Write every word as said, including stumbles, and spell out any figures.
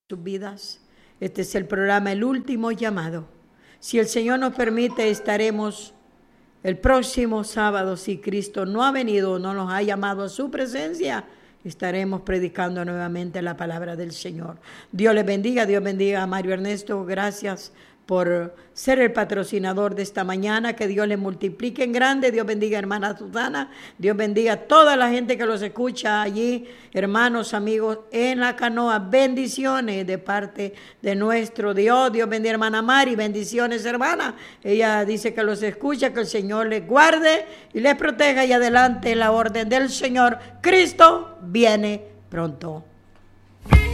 sus vidas. Este es el programa El Último Llamado. Si el Señor nos permite, estaremos el próximo sábado. Si Cristo no ha venido o no nos ha llamado a su presencia, estaremos predicando nuevamente la palabra del Señor. Dios les bendiga, Dios bendiga a Mario Ernesto. Gracias por ser el patrocinador de esta mañana. Que Dios les multiplique en grande. Dios bendiga a hermana Susana. Dios bendiga a toda la gente que los escucha allí, hermanos, amigos, en la canoa. Bendiciones de parte de nuestro Dios. Dios bendiga a hermana Mari. Bendiciones, hermana. Ella dice que los escucha, que el Señor les guarde y les proteja. Y adelante la orden del Señor. Cristo viene pronto.